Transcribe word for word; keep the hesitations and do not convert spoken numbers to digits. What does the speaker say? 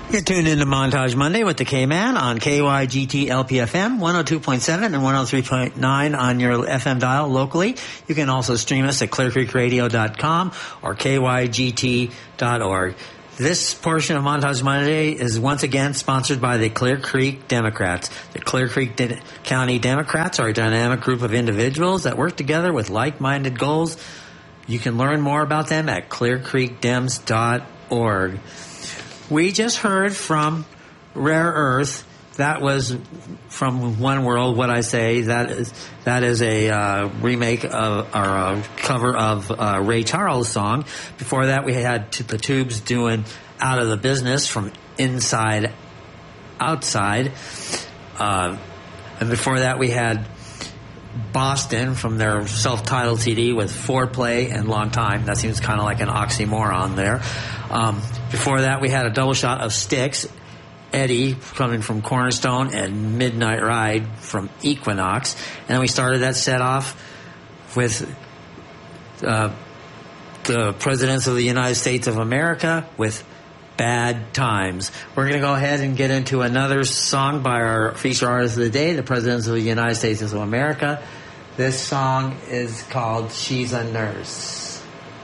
You're tuned into Montage Monday with the K-Man on K Y G T L P F M, one oh two point seven and one oh three point nine on your F M dial locally. You can also stream us at clear creek radio dot com or K Y G T dot org. This portion of Montage Monday is once again sponsored by the Clear Creek Democrats. The Clear Creek De- County Democrats are a dynamic group of individuals that work together with like-minded goals. You can learn more about them at clear creek dems dot org. We just heard from Rare Earth. That was from One World. What I say that is that is a uh, remake of or a cover of uh, Ray Charles' song. Before that, we had t- the Tubes doing "Out of the Business" from Inside Outside, uh, and before that, we had Boston from their self-titled C D with Foreplay and Long Time. That seems kind of like an oxymoron there. Um, before that, we had a double shot of Styx, Eddie coming from Cornerstone, and Midnight Ride from Equinox. And then we started that set off with uh, the Presidents of the United States of America with Bad Times. We're going to go ahead and get into another song by our feature artist of the day, the Presidents of the United States of America. This song is called She's a Nurse.